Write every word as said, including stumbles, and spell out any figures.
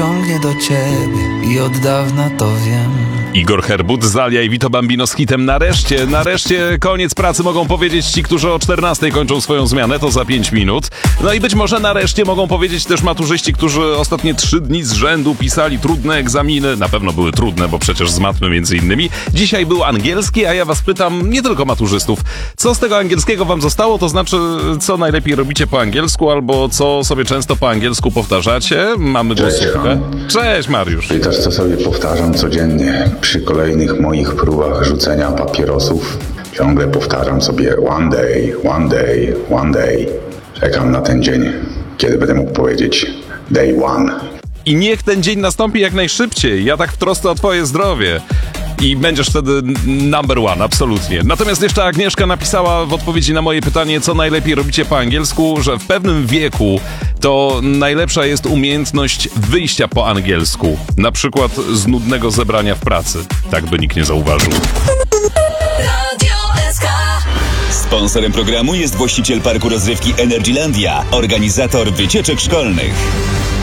ciągnie do ciebie i od dawna to wiem. Igor Herbut, Zalia i Vito Bambino z hitem Nareszcie. Nareszcie koniec pracy mogą powiedzieć ci, którzy o czternastej kończą swoją zmianę, to za pięć minut. No i być może nareszcie mogą powiedzieć też maturzyści, którzy ostatnie trzy dni z rzędu pisali trudne egzaminy. Na pewno były trudne, bo przecież z matmy między innymi. Dzisiaj był angielski, a ja was pytam, nie tylko maturzystów, co z tego angielskiego wam zostało? To znaczy, co najlepiej robicie po angielsku, albo co sobie często po angielsku powtarzacie? Mamy głosówkę. Cześć, Mariusz. Pytasz, co sobie powtarzam codziennie przy kolejnych moich próbach rzucenia papierosów. Ciągle powtarzam sobie one day, one day, one day. Czekam na ten dzień, kiedy będę mógł powiedzieć day one. I niech ten dzień nastąpi jak najszybciej. Ja tak w trosce o twoje zdrowie. I będziesz wtedy number one, absolutnie. Natomiast jeszcze Agnieszka napisała w odpowiedzi na moje pytanie, co najlepiej robicie po angielsku, że w pewnym wieku to najlepsza jest umiejętność wyjścia po angielsku. Na przykład z nudnego zebrania w pracy. Tak by nikt nie zauważył. Sponsorem programu jest właściciel parku rozrywki Energylandia, organizator wycieczek szkolnych.